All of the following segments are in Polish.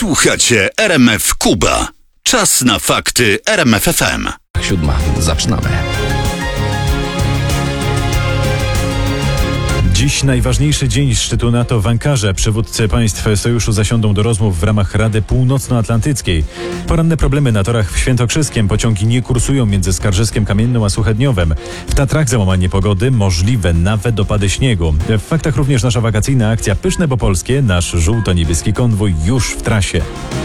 Słuchacie RMF Kuba. Czas na fakty RMF FM. 7. Zaczynamy. Dziś najważniejszy dzień szczytu NATO w Ankarze. Przywódcy państw sojuszu zasiądą do rozmów w ramach Rady Północnoatlantyckiej. Poranne problemy na torach w Świętokrzyskiem. Pociągi nie kursują między Skarżyskiem Kamienną a Suchedniowem. W Tatrach załamanie pogody, możliwe nawet opady śniegu. W faktach również nasza wakacyjna akcja Pyszne bo Polskie. Nasz żółto-niebieski konwój już w trasie.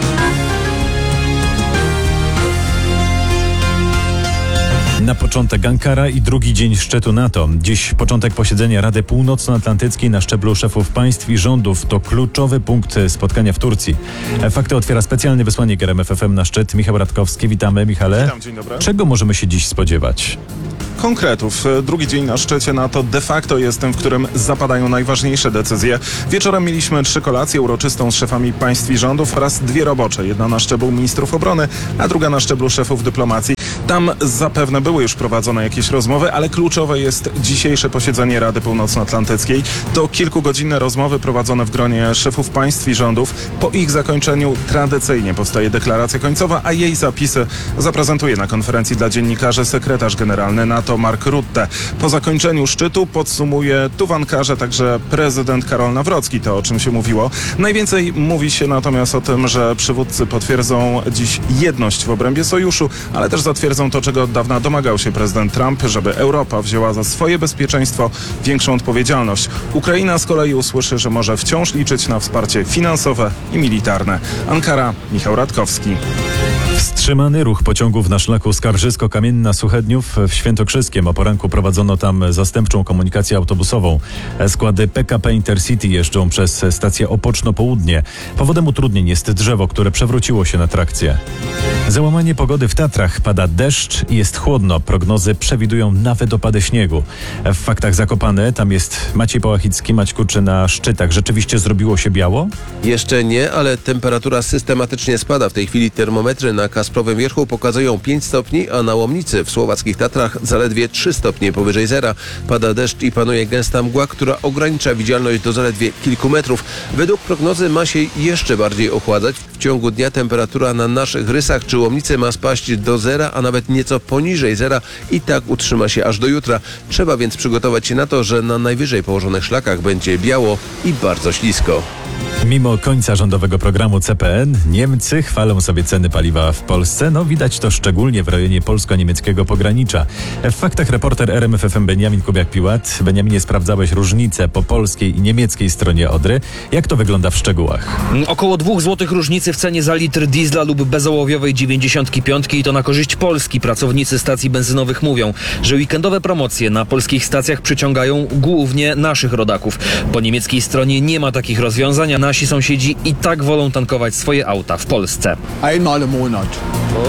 Na początek Ankara i drugi dzień szczytu NATO. Dziś początek posiedzenia Rady Północnoatlantyckikiej na szczeblu szefów państw i rządów. To kluczowy punkt spotkania w Turcji. Fakty otwiera specjalny wysłannik RMF FM na szczyt, Michał Radkowski. Witamy, Michale. Witam, dzień dobry. Czego możemy się dziś spodziewać? Konkretów. Drugi dzień na szczycie NATO de facto jest tym, w którym zapadają najważniejsze decyzje. Wieczorem mieliśmy 3 kolacje uroczystą z szefami państw i rządów oraz 2 robocze. Jedna na szczeblu ministrów obrony, a druga na szczeblu szefów dyplomacji. Tam zapewne były już prowadzone jakieś rozmowy, ale kluczowe jest dzisiejsze posiedzenie Rady Północnoatlantyckiej. To kilkugodzinne rozmowy prowadzone w gronie szefów państw i rządów. Po ich zakończeniu tradycyjnie powstaje deklaracja końcowa, a jej zapisy zaprezentuje na konferencji dla dziennikarzy sekretarz generalny NATO Mark Rutte. Po zakończeniu szczytu podsumuje tu w Ankarze także prezydent Karol Nawrocki, to o czym się mówiło. Najwięcej mówi się natomiast o tym, że przywódcy potwierdzą dziś jedność w obrębie sojuszu, ale też zatwierdzą to, czego od dawna domagał się prezydent Trump, żeby Europa wzięła za swoje bezpieczeństwo większą odpowiedzialność. Ukraina z kolei usłyszy, że może wciąż liczyć na wsparcie finansowe i militarne. Ankara, Michał Radkowski. Wstrzymany ruch pociągów na szlaku Skarżysko-Kamienna-Suchedniów w Świętokrzyskiem. O poranku prowadzono tam zastępczą komunikację autobusową. Składy PKP Intercity jeżdżą przez stację Opoczno-Południe. Powodem utrudnień jest drzewo, które przewróciło się na trakcję. Załamanie pogody w Tatrach. Pada deszcz i jest chłodno. Prognozy przewidują nawet opady śniegu. W faktach Zakopane. Tam jest Maciej Połachicki. Maćku, czy na szczytach rzeczywiście zrobiło się biało? Jeszcze nie, ale temperatura systematycznie spada. W tej chwili termometry na Kasprowym Wierzchu pokazują 5 stopni, a na Łomnicy w słowackich Tatrach zaledwie 3 stopnie powyżej zera. Pada deszcz i panuje gęsta mgła, która ogranicza widzialność do zaledwie kilku metrów. Według prognozy ma się jeszcze bardziej ochładzać. W ciągu dnia temperatura na naszych Rysach czy Łomnicy ma spaść do zera, a nawet nieco poniżej zera i tak utrzyma się aż do jutra. Trzeba więc przygotować się na to, że na najwyżej położonych szlakach będzie biało i bardzo ślisko. Mimo końca rządowego programu CPN, Niemcy chwalą sobie ceny paliwa w Polsce. No widać to szczególnie w rejonie polsko-niemieckiego pogranicza. W faktach reporter RMF FM Beniamin Kubiak-Piłat. Beniaminie, sprawdzałeś różnice po polskiej i niemieckiej stronie Odry. Jak to wygląda w szczegółach? Około 2 zł różnicy w cenie za litr diesla lub bezołowiowej 95 i to na korzyść Polski. Pracownicy stacji benzynowych mówią, że weekendowe promocje na polskich stacjach przyciągają głównie naszych rodaków. Po niemieckiej stronie nie ma takich rozwiązań, a nasi sąsiedzi i tak wolą tankować swoje auta w Polsce. Einmal im Monat.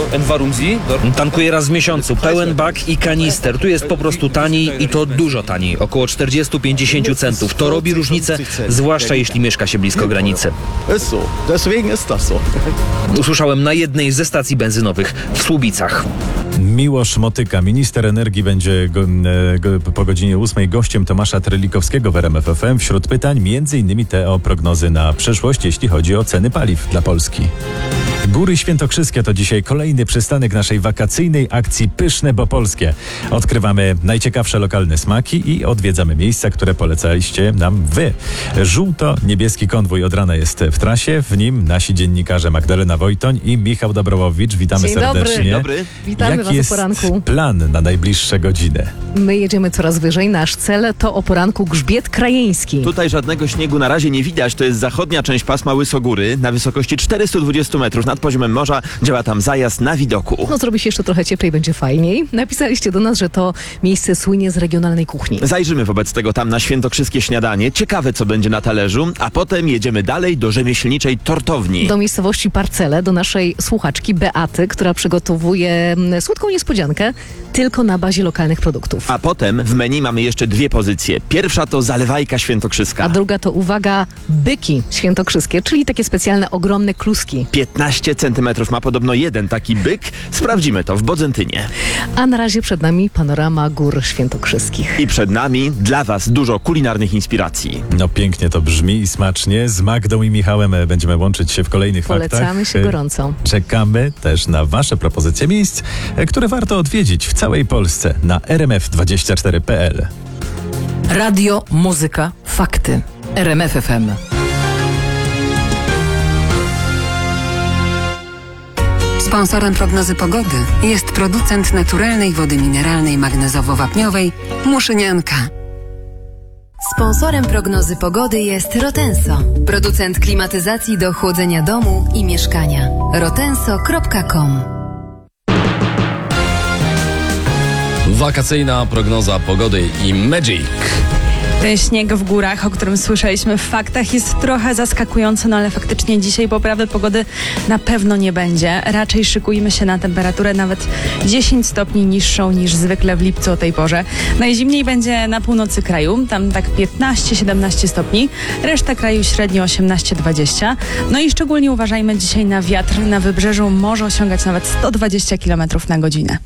Tankuję raz w miesiącu, pełen bak i kanister. Tu jest po prostu taniej i to dużo taniej, około 40-50 centów. To robi różnicę, zwłaszcza jeśli mieszka się blisko granicy. Ist so. Deswegen ist das so. Usłyszałem na jednej ze stacji benzynowych w Słubicach. Miłosz Motyka, minister energii, będzie po godzinie 8 gościem Tomasza Trylikowskiego w RMF FM. Wśród pytań m.in. te o prognozy na przyszłość, jeśli chodzi o ceny paliw dla Polski. Góry Świętokrzyskie to dzisiaj kolejny przystanek naszej wakacyjnej akcji Pyszne bo Polskie. Odkrywamy najciekawsze lokalne smaki i odwiedzamy miejsca, które polecaliście nam wy. Żółto-niebieski konwój od rana jest w trasie. W nim nasi dziennikarze Magdalena Wojtoń i Michał Dobrowowicz. Witamy serdecznie. Dzień dobry. Witamy Jaki was jest o poranku. plan na najbliższe godziny? My jedziemy coraz wyżej. Nasz cel to o poranku Grzbiet Krajeński. Tutaj żadnego śniegu na razie nie widać. To jest zachodnia część pasma Łysogóry. Na wysokości 420 metrów nad poziomem morza działa tam zajazd na widoku. No zrobi się jeszcze trochę cieplej, będzie fajniej. Napisaliście do nas, że to miejsce słynie z regionalnej kuchni. Zajrzymy wobec tego tam na świętokrzyskie śniadanie. Ciekawe, co będzie na talerzu. A potem jedziemy dalej do rzemieślniczej tortowni. Do miejscowości Parcele, do naszej słuchaczki Beaty, która przygotowuje słodką niespodziankę tylko na bazie lokalnych produktów. A potem w menu mamy jeszcze 2 pozycje. Pierwsza to zalewajka świętokrzyska. A druga to, uwaga, byki świętokrzyskie, czyli takie specjalne, ogromne kluski. 15 200 centymetrów. Ma podobno jeden taki byk. Sprawdzimy to w Bodzentynie. A na razie przed nami panorama gór świętokrzyskich. I przed nami dla Was dużo kulinarnych inspiracji. No pięknie to brzmi i smacznie. Z Magdą i Michałem będziemy łączyć się w kolejnych faktach. Polecamy się gorąco. Czekamy też na Wasze propozycje miejsc, które warto odwiedzić w całej Polsce na rmf24.pl. Radio, muzyka, fakty. RMF FM. Sponsorem prognozy pogody jest producent naturalnej wody mineralnej magnezowo-wapniowej Muszynianka. Sponsorem prognozy pogody jest Rotenso, producent klimatyzacji do chłodzenia domu i mieszkania. rotenso.com. Wakacyjna prognoza pogody i Magic. Ten śnieg w górach, o którym słyszeliśmy w faktach, jest trochę zaskakujący, no ale faktycznie dzisiaj poprawy pogody na pewno nie będzie. Raczej szykujmy się na temperaturę nawet 10 stopni niższą niż zwykle w lipcu o tej porze. Najzimniej będzie na północy kraju, tam tak 15-17 stopni, reszta kraju średnio 18-20. No i szczególnie uważajmy dzisiaj na wiatr. Na wybrzeżu może osiągać nawet 120 km na godzinę.